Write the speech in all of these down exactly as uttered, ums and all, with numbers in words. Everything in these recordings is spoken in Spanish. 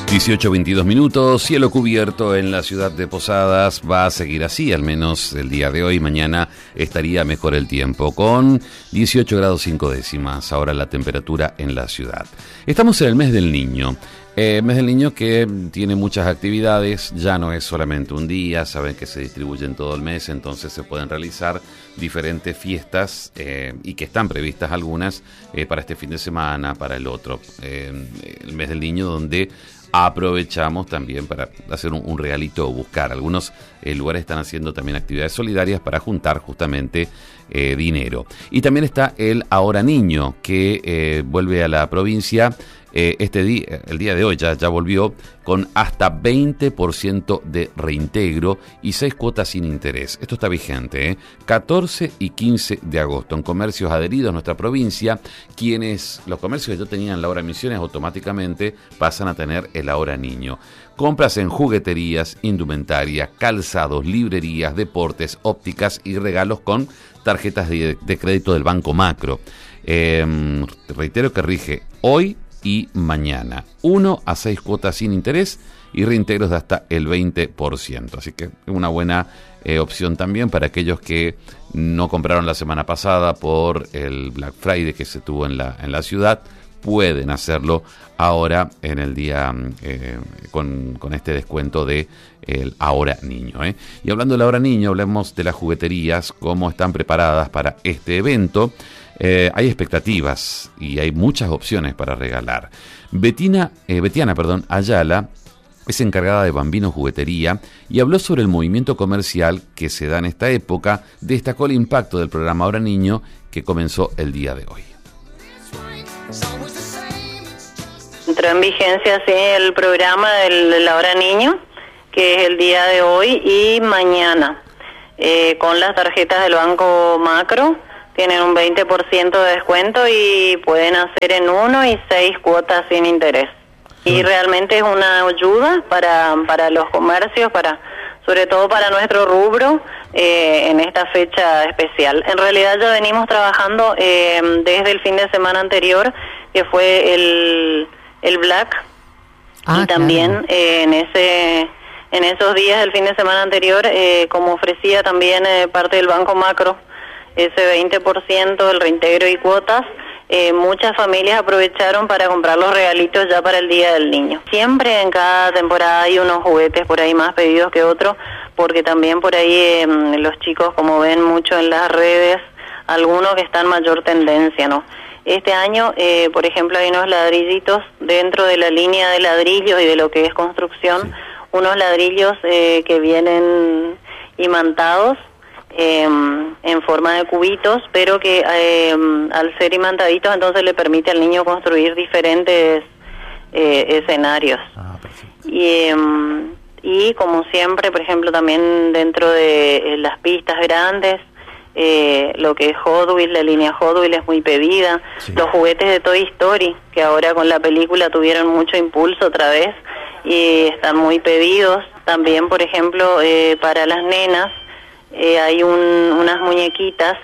dieciocho veintidós minutos, cielo cubierto en la ciudad de Posadas. Va a seguir así, al menos el día de hoy. Mañana estaría mejor el tiempo, con dieciocho grados cinco décimas ahora la temperatura en la ciudad. Estamos en el mes del niño. Eh, mes del niño que tiene muchas actividades, ya no es solamente un día, saben que se distribuyen todo el mes, entonces se pueden realizar diferentes fiestas eh, y que están previstas algunas eh, para este fin de semana, para el otro. Eh, el mes del niño donde aprovechamos también para hacer un, un regalito o buscar. Algunos eh, lugares están haciendo también actividades solidarias para juntar justamente eh, dinero. Y también está el Ahora Niño, que eh, vuelve a la provincia. Eh, este día, el día de hoy ya, ya volvió con hasta veinte por ciento de reintegro y seis cuotas sin interés. Esto está vigente, ¿eh? catorce y quince de agosto. En comercios adheridos a nuestra provincia, quienes los comercios que ya tenían la hora Misiones automáticamente pasan a tener el Ahora Niño. Compras en jugueterías, indumentaria, calzados, librerías, deportes, ópticas y regalos con tarjetas de, de crédito del Banco Macro. Eh, reitero que rige hoy y mañana. uno a seis cuotas sin interés y reintegros de hasta el veinte por ciento. Así que una buena eh, opción también para aquellos que no compraron la semana pasada por el Black Friday que se tuvo en la, en la ciudad. Pueden hacerlo ahora en el día eh, con, con este descuento de el Ahora Niño. ¿eh? Y hablando del Ahora Niño, hablemos de las jugueterías, cómo están preparadas para este evento. Eh, hay expectativas y hay muchas opciones para regalar. Betina, eh, Betiana perdón, Ayala es encargada de Bambino Juguetería y habló sobre el movimiento comercial que se da en esta época. Destacó el impacto del programa Ahora Niño que comenzó el día de hoy. Entró en vigencia sí, el programa del, del Ahora Niño, que es el día de hoy y mañana, eh, con las tarjetas del Banco Macro. Tienen un veinte por ciento de descuento y pueden hacer en uno y seis cuotas sin interés. Y realmente es una ayuda para para los comercios, para sobre todo para nuestro rubro eh, en esta fecha especial. En realidad ya venimos trabajando eh, desde el fin de semana anterior, que fue el el Black, ah, y también claro. eh, en ese en esos días del fin de semana anterior, eh, como ofrecía también eh, parte del Banco Macro, ese veinte por ciento del reintegro y cuotas, eh, muchas familias aprovecharon para comprar los regalitos ya para el Día del Niño. Siempre en cada temporada hay unos juguetes por ahí más pedidos que otros, porque también por ahí eh, los chicos, como ven mucho en las redes, algunos que están mayor tendencia, ¿no? Este año, eh, por ejemplo, hay unos ladrillitos dentro de la línea de ladrillos y de lo que es construcción, sí. unos ladrillos eh, que vienen imantados, Eh, en forma de cubitos, pero que eh, al ser imantaditos entonces le permite al niño construir diferentes eh, escenarios. Ah, y, eh, y como siempre, por ejemplo, también dentro de eh, las pistas grandes, eh, lo que es Hot Wheels, la línea Hot Wheels es muy pedida. Sí. Los juguetes de Toy Story, que ahora con la película tuvieron mucho impulso otra vez y están muy pedidos. También, por ejemplo, eh, para las nenas, Eh, hay un, unas muñequitas,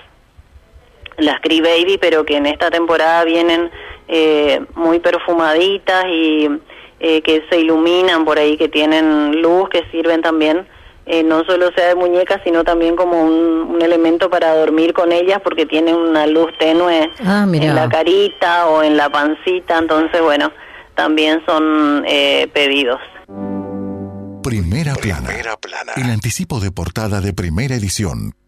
las Cry Baby, pero que en esta temporada vienen eh, muy perfumaditas y eh, que se iluminan por ahí, que tienen luz, que sirven también, eh, no solo sea de muñecas, sino también como un, un elemento para dormir con ellas, porque tienen una luz tenue ah, en la carita o en la pancita, entonces bueno, también son eh, pedidos. Primera plana. Primera plana. El anticipo de portada de Primera Edición